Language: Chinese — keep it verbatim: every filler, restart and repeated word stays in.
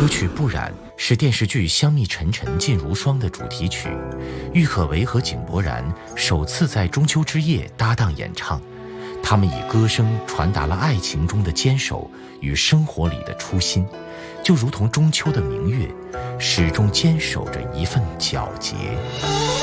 歌曲《不染》是电视剧《香蜜沉沉烬如霜》的主题曲，郁可唯和井柏然首次在中秋之夜搭档演唱，他们以歌声传达了爱情中的坚守与生活里的初心，就如同中秋的明月，始终坚守着一份皎洁。